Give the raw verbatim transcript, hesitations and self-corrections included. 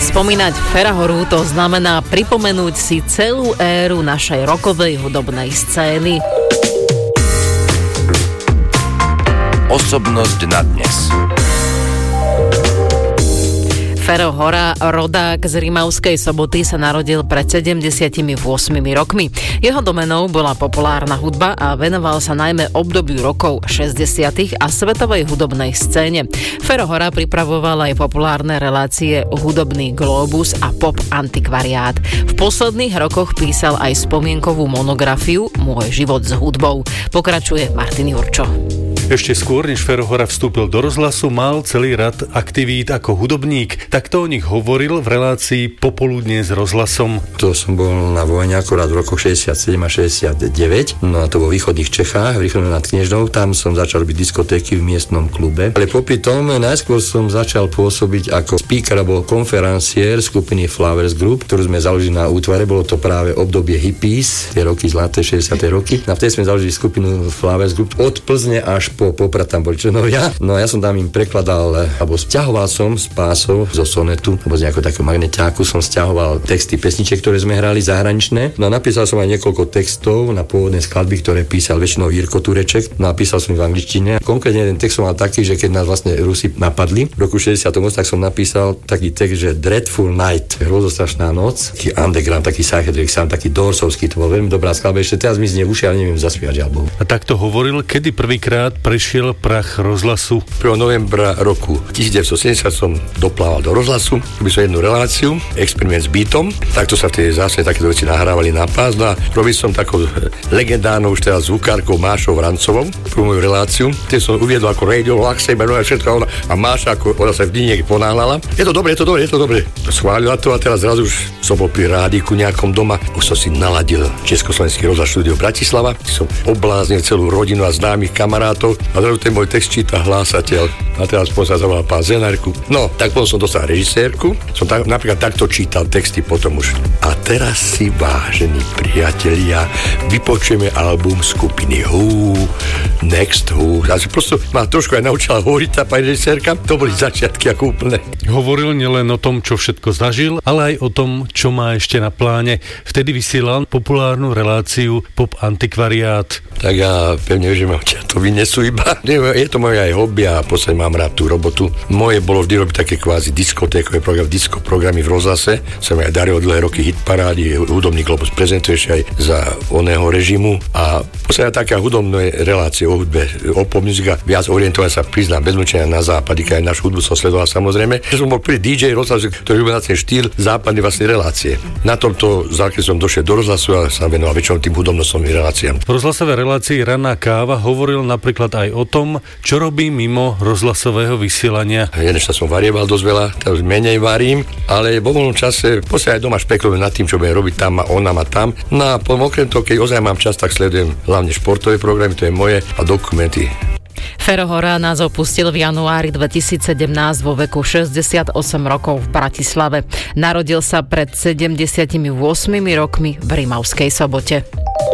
Spomínať Fera Horu to znamená pripomenúť si celú éru našej rockovej hudobnej scény. Osobnosť na dnes. Fero Hora, rodák z Rimavskej Soboty, sa narodil pred sedemdesiatimi ôsmimi rokmi. Jeho domenou bola populárna hudba a venoval sa najmä obdobiu rokov šesťdesiatych a svetovej hudobnej scéne. Fero Hora pripravoval aj populárne relácie Hudobný globus a Pop antikvariát. V posledných rokoch písal aj spomienkovú monografiu Môj život s hudbou. Pokračuje Martin Jurčo. Ešte skôr, než Fero Hora vstúpil do rozhlasu, mal celý rad aktivít ako hudobník. Takto o nich hovoril v relácii Popoludne s rozhlasom. To som bol na vojne akorát v rokoch šesťdesiatsedem a šesťdesiatdeväť. No a to vo východných Čechách, v Rýchove nad Knežnou. Tam som začal robiť diskotéky v miestnom klube. Ale popri tom najskôr som začal pôsobiť ako speaker alebo konferenciér skupiny Flowers Group, ktorú sme založili na útvare. Bolo to práve obdobie hippies, tie roky zlaté šesťdesiate roky. A vtedy sme založili skupinu Flowers Group od Plzne až po Poprad, tam boli členovia. No a ja som tam im prekladal, alebo sťahoval som z pásov zo sonetu, alebo z nejakého takého magneťáku som sťahoval texty pesničiek, ktoré sme hrali zahraničné. No a napísal som aj niekoľko textov na pôvodné skladby, ktoré písal väčšinou Jirko Tureček. Napísal som ich v angličtine. Konkrétne jeden text som mal taký, že keď nás vlastne Rusi napadli v roku šesťdesiatom ôsmom, tak som napísal taký text, že Dreadful Night, hrozostrašná noc, taký underground, taký psychedelic sound, taký dorsovský, to bol veľmi dobrá skladba. Ešte teraz mi znie v uši, ale neviem zaspievať, žiaľ Bohu. A takto hovoril, kedy prvýkrát prešiel prach rozhlasu. prvého novembra roku devätnásťsedemdesiat som doplával do rozhlasu, robil som jednu reláciu, experiment s beatom, takto sa v tej zásne takéto veci nahrávali na pás. No a robil som takou legendárnou už teraz zvukárkou Mášou Vrancovou prvú moju reláciu, kde som uviedol ako radio, Laxejber, všetko ona, a Máša, ako ona sa vždy niekde ponáhľala. Je to dobre, je to dobre, je to dobre. Schválila to a teraz zrazu už som bol pri rádiku nejakom doma, už som si naladil Československý rozhlas štúdio Bratislava, som obláznil celú rodinu a známych kamarátov a zrazu ten môj text číta hlásateľ. A teraz potom sa zavolal pán Zenárku. No, tak potom som dostal režisérku. Som tak, napríklad takto čítal texty potom už. A teraz si, vážení priatelia, vypočujeme album skupiny Who, Next Who. A prosto ma trošku aj naučila hovoriť tá pani režisérka. To boli začiatky ako úplne. Hovoril nielen o tom, čo všetko zažil, ale aj o tom, čo má ešte na pláne. Vtedy vysielal populárnu reláciu Pop antikvariát. Tak ja pevne, že ma to vynesú iba. Je to moje aj hobby a v podstate mám rád tú robotu. Moje bolo vždy robiť také kvázi diskotékové program, disko programy v rozhlase. Som aj daril dlhé roky hitparády, Hudobný globus prezentuješ aj za oného režimu a v podstate taká hudobné relácie o hudbe, o pop muzika, viac orientovať sa, priznám, bez mučenia na západ, keď aj našu hudbu som sledoval samozrejme. Ja som bol prvý dý džej rozhlasu, ktorý robil na ten štýl západnej vlastnej relácie. Na tomto základe som došiel do rozhlasu a sa venoval väčšinou tým hudobnostným reláciám. V rozhlasovej relácii Raná káva hovoril napríklad aj o tom, čo robí mimo rozhlasového vysielania. Jeden čas som varieval dosť veľa, teraz menej varím, ale vo voľnom čase v podstate aj doma špekulujem nad tým, čo budem robiť tam a ona ma tam. No a okrem toho, keď ozaj mám čas, tak sledujem hlavne športové programy, to je moje, a dokumenty. Fero Hora nás opustil v januári dvetisícsedemnásť vo veku šesťdesiatosem rokov v Bratislave. Narodil sa pred sedemdesiatimi ôsmimi rokmi v Rimavskej Sobote.